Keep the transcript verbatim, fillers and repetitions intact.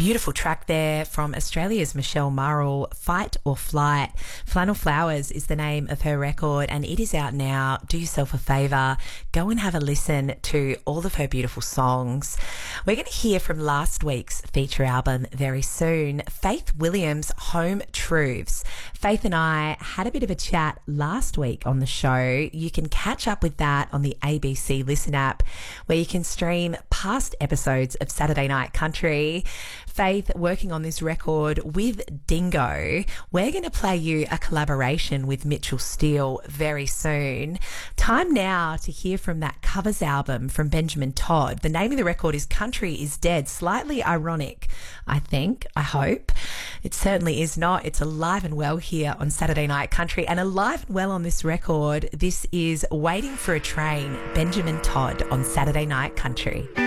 Beautiful track there from Australia's Michelle Murrell, Fight or Flight. Flannel Flowers is the name of her record and it is out now. Do yourself a favour, go and have a listen to all of her beautiful songs. We're going to hear from last week's feature album very soon, Faith Williams' Home Truths. Faith and I had a bit of a chat last week on the show. You can catch up with that on the A B C Listen app, where you can stream past episodes of Saturday Night Country. Faith working on this record with Dingo. We're going to play you a collaboration with Mitchell Steele very soon. Time now to hear from that covers album from Benjamin Todd. The name of the record is Country is Dead. Slightly ironic, I think, I hope. It certainly is not. It's alive and well here on Saturday Night Country, and alive and well on this record. This is Waiting for a Train, Benjamin Todd on Saturday Night Country.